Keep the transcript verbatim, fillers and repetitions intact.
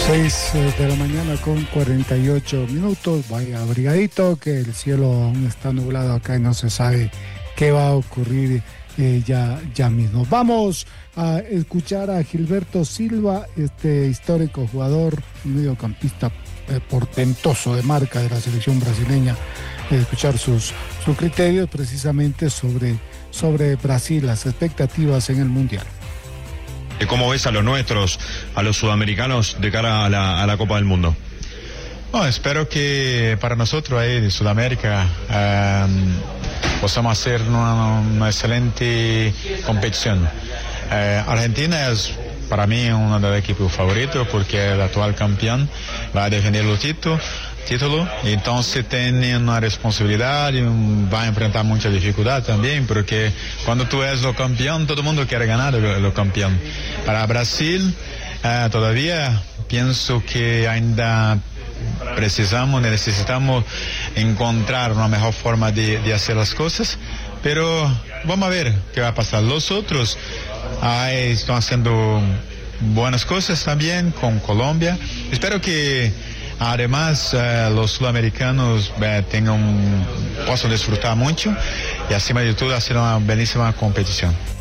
seis de la mañana con cuarenta y ocho minutos. Vaya abrigadito, que el cielo aún está nublado acá y no se sabe qué va a ocurrir eh, ya, ya mismo. Vamos a escuchar a Gilberto Silva, este histórico jugador, mediocampista eh, portentoso de marca de la selección brasileña, eh, escuchar sus, sus criterios precisamente sobre, sobre Brasil, las expectativas en el Mundial. ¿Cómo ves a los nuestros, a los sudamericanos de cara a la, a la Copa del Mundo? Bueno, espero que para nosotros ahí de Sudamérica um, podamos hacer una, una excelente competición. Uh, Argentina es para mí uno de los equipos favoritos porque es el actual campeón, va a defender el título. título, entonces tiene una responsabilidad y va a enfrentar mucha dificultad también, porque cuando tú eres el campeón, todo el mundo quiere ganar el, el campeón. Para Brasil, eh, todavía pienso que ainda precisamos, necesitamos encontrar una mejor forma de, de hacer las cosas, pero vamos a ver qué va a pasar. Los otros eh, están haciendo buenas cosas también con Colombia. Espero que además eh, los sudamericanos eh, tengan, puedan disfrutar mucho y acima de todo hacer una bellísima competición.